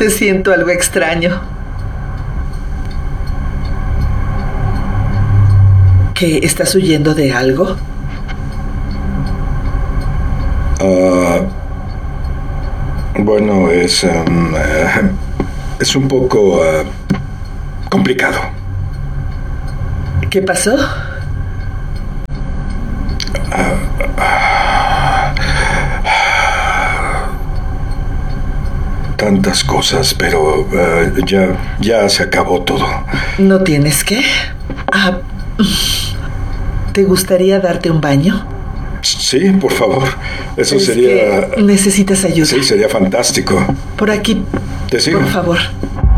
Te siento algo extraño. ¿Qué? ¿Estás huyendo de algo? Bueno, es un poco complicado. ¿Qué pasó? Tantas cosas, pero ya se acabó todo. ¿No tienes qué? ¿Te gustaría darte un baño? Sí, por favor. Eso sería... ¿Necesitas ayuda? Sí, sería fantástico. Por aquí. Te sigo. Por favor.